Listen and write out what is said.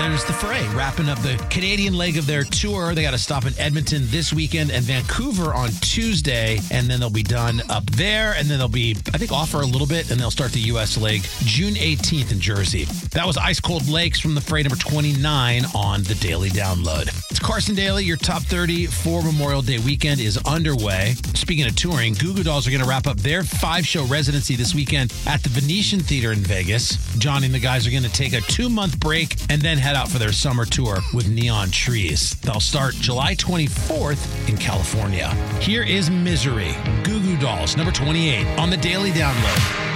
there's the Fray wrapping up the Canadian leg of their tour. They got to stop in Edmonton this weekend and Vancouver on Tuesday, and then they'll be done up there, and then they'll be, I think, off for a little bit, and they'll start the U.S. leg June 18th in Jersey. That was Ice Cold Lakes from the Fray, number 29 on the Daily Download. It's Carson Daly. Your top 30 for Memorial Day weekend is underway. Speaking of touring, Goo Goo Dolls are going to wrap up their 5-show residency this weekend at the Venetian Theater in Vegas. Johnny and the guys are going to take a 2-month break and then head out for their summer tour with Neon Trees. They'll start July 24th in California. Here is Misery, Goo Goo Dolls, number 28 on the Daily Download.